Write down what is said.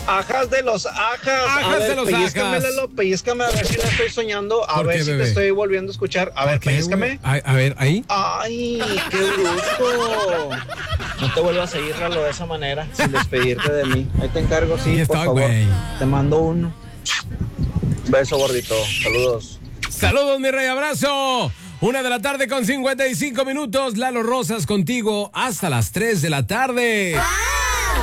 Ajas de los ajas. Ajas de los pellízcame, ajas. Lalo, pellízcame a ver si no estoy soñando. A ¿Por ver qué, si bebé? te estoy volviendo a escuchar. A ver, ¿Qué, pellízcame. güey? A ver, ahí. Ay, qué bruto. No te vuelvas a seguir, Lalo, de esa manera, sin despedirte de mí. Ahí te encargo, sí, Ahí por está, favor. güey. Te mando un beso, gordito. Saludos. Saludos, mi rey, abrazo. 1:55 PM. Lalo Rosas contigo hasta las 3 de la tarde.